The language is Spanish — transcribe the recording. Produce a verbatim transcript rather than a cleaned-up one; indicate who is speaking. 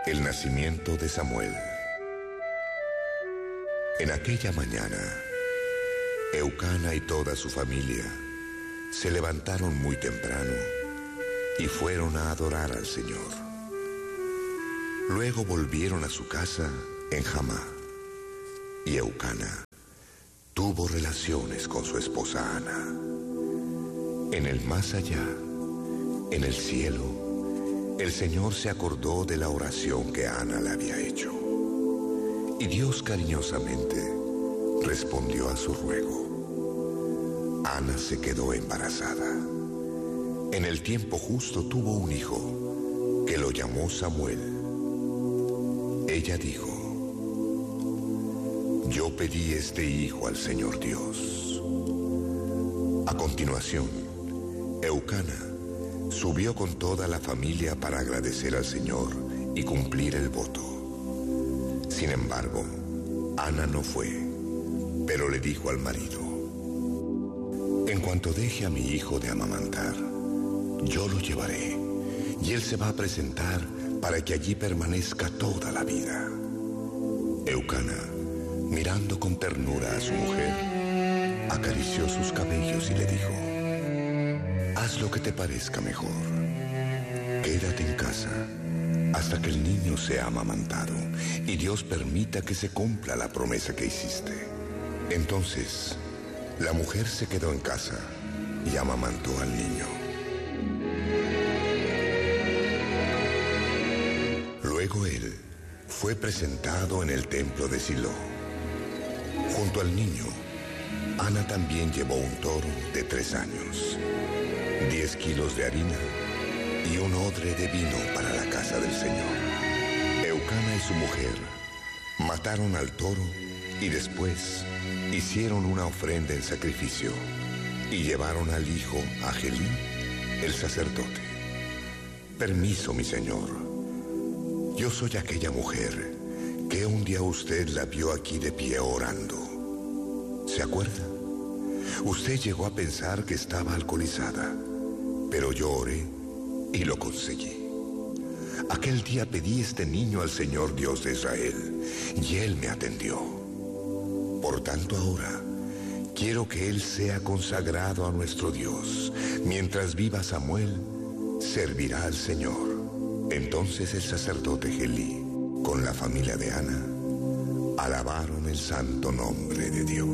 Speaker 1: El nacimiento de Samuel. En aquella mañana, Eucana y toda su familia se levantaron muy temprano y fueron a adorar al Señor. Luego volvieron a su casa en Jamá, y Eucana tuvo relaciones con su esposa Ana. En el más allá, en el cielo, el Señor se acordó de la oración que Ana le había hecho, y Dios cariñosamente respondió a su ruego. Ana se quedó embarazada. En el tiempo justo tuvo un hijo que lo llamó Samuel. Ella dijo: yo pedí este hijo al Señor Dios. A continuación, Eucana subió con toda la familia para agradecer al Señor y cumplir el voto. Sin embargo, Ana no fue, pero le dijo al marido: en cuanto deje a mi hijo de amamantar, yo lo llevaré, y él se va a presentar para que allí permanezca toda la vida. Eucana, mirando con ternura a su mujer, acarició sus cabellos y le dijo: haz lo que te parezca mejor. Quédate en casa hasta que el niño sea amamantado y Dios permita que se cumpla la promesa que hiciste. Entonces, la mujer se quedó en casa y amamantó al niño. Luego él fue presentado en el templo de Silo. Junto al niño, Ana también llevó un toro de tres años, diez kilos de harina y un odre de vino para la casa del Señor. Eucana y su mujer mataron al toro y después hicieron una ofrenda en sacrificio y llevaron al hijo a Gelí, el sacerdote. Permiso, mi señor. Yo soy aquella mujer que un día usted la vio aquí de pie orando. ¿Se acuerda? Usted llegó a pensar que estaba alcoholizada, pero yo oré y lo conseguí. Aquel día pedí este niño al Señor Dios de Israel, y Él me atendió. Por tanto, ahora quiero que Él sea consagrado a nuestro Dios. Mientras viva Samuel, servirá al Señor. Entonces el sacerdote Gelí, con la familia de Ana, alabaron el santo nombre de Dios.